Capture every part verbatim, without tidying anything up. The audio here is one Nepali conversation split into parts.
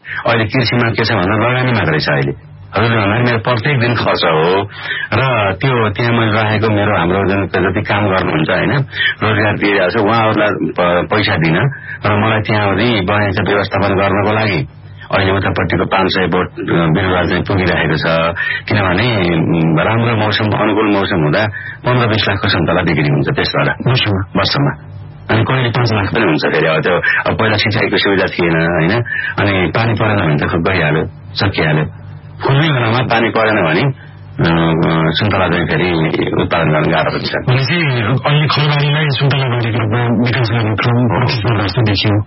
अहिले कृषिमा के छ भन्दा लगानी मात्रै छ अहिले हजुरले भन्दा मेरो प्रत्येक दिन खर्च हो र त्यो त्यहाँ मैले राखेको मेरो हाम्रो जति काम गर्नुहुन्छ होइन रोजगार दिइरहेको छ उहाँहरूलाई पैसा दिन र मलाई त्यहाँदेखि बगैँचा व्यवस्थापन गर्नको लागि अहिले उतापट्टिको पाँच सय बोट बिरुवा चाहिँ पुगिरहेको छ किनभने राम्रो मौसम अनुकूल मौसम हुँदा पन्ध्र बीस लाखको सुन्तला बिक्री हुन्छ त्यसबाट वर्षमा अनि कहिले पाँच लाख पनि हुन्छ फेरि अब त्यो अब पहिला सिँचाइको सुविधा थिएन होइन अनि पानी परेन भने त गइहाल्यो सकिहाल्यो फुल्ने बेलामा पानी परेन भने सुन्तला चाहिँ फेरि उत्पादन गर्न गाह्रो हुन्छ भनेपछि अहिले खलबारीलाई सुन्तला बारीको रूपमा विकास गर्ने क्रम देखियो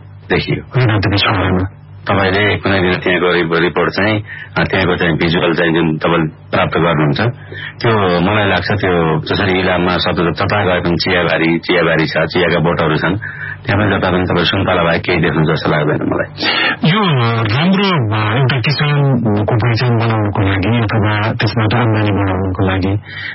देखियो तपाईँले कुनै दिन त्यहाँको रिपोर्ट चाहिँ त्यहाँको चाहिँ भिजुअल चाहिँ जुन तपाईँले प्राप्त गर्नुहुन्छ त्यो मलाई लाग्छ त्यो जसरी इलाममा सबै जता गए पनि चियाबारी चियाबारी छ चियाका बोटहरू छन् त्यहाँ पनि जता पनि तपाईँ सुन्तला बाहेक केही देख्नु जस्तो लाग्दैन मलाई यो राम्रो एउटा किसानको पहिचान बनाउनको लागि अथवा त्यसबाट आमदानी बढाउनको लागि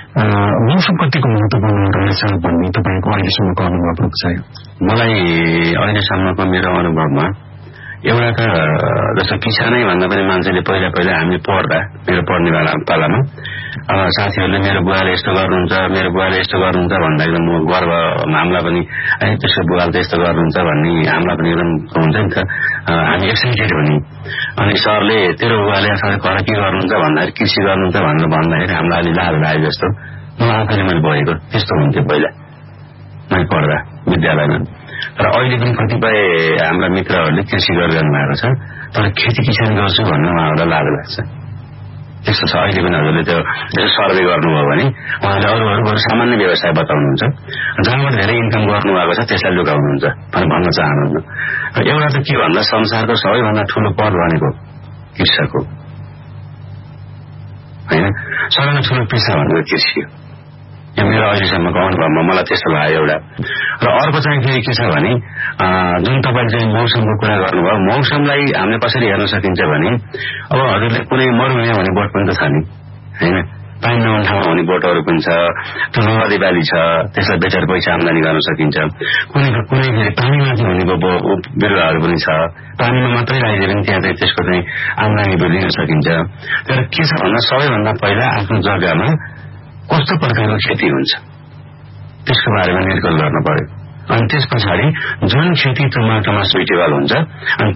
मौसम कतिको महत्वपूर्ण रहेछ भन्ने तपाईँको अहिलेसम्मको अनुभव छ मलाई अहिलेसम्मको मेरो अनुभवमा एउटा त जस्तो किसानै भन्दा पनि मान्छेले पहिला पहिला हामी पढ्दा मेरो पढ्ने बेला पालामा साथीहरूले मेरो बुवाले यस्तो गर्नुहुन्छ मेरो बुवाले यस्तो गर्नुहुन्छ भन्दा एकदम गर्व हामीलाई पनि है त्यसको बुवाले त यस्तो गर्नुहुन्छ भन्ने हामीलाई पनि एकदम हुन्छ नि त हामी एक्साइटेड हुने अनि सरले तेरो बुवाले अथवा घर के गर्नुहुन्छ भन्दाखेरि कृषि गर्नुहुन्छ भनेर भन्दाखेरि हामीलाई अलि लाज लाग्यो जस्तो मलाई आफैले मैले भएको त्यस्तो हुन्थ्यो पहिला मैले पढ्दा विद्यालयमा र अहिले पनि कतिपय हाम्रा मित्रहरूले कृषि गरिरहनु भएको छ तर खेती किसान गर्छु भन्न उहाँहरूलाई लाज लाग्छ त्यस्तो छ अहिले पनि हजुरले त्यो यसो सर्वे गर्नुभयो भने उहाँले अरू अरू अरू सामान्य व्यवसाय बताउनुहुन्छ जहाँबाट धेरै इन्कम गर्नुभएको छ त्यसलाई लुकाउनुहुन्छ भन्न चाहनुहुन्छ र एउटा त के भन्दा संसारको सबैभन्दा ठूलो पद भनेको कृषक हो होइन सबैभन्दा ठूलो पेसा भनेको कृषि हो यो मेरो अहिलेसम्मको अनुभवमा मलाई त्यस्तो लाग्यो एउटा र अर्को चाहिँ फेरि के छ भने जुन तपाईँले चाहिँ मौसमको कुरा गर्नुभयो मौसमलाई हामीले कसरी हेर्न सकिन्छ भने अब हजुरले कुनै मरुभूमि हुने बोट पनि त छ नि होइन पानी नहुने ठाउँमा हुने बोटहरू पनि छ त्यो नदी बाली छ त्यसलाई बेचेर पैसा आमदानी गर्न सकिन्छ कुनै कुनै फेरि पानीमाथि हुनेको बिरुवाहरू पनि छ पानीमा मात्रै लगाइदिए पनि त्यहाँ चाहिँ त्यसको चाहिँ आमदानी लिन सकिन्छ तर के छ भन्दा सबैभन्दा पहिला आफ्नो जग्गामा कस्तो प्रकारको खेती हुन्छ त्यसको बारेमा निर्कल गर्न पर्यो अनि त्यस पछाडि जुन खेती टमाटोमा सुइटेबल हुन्छ अनि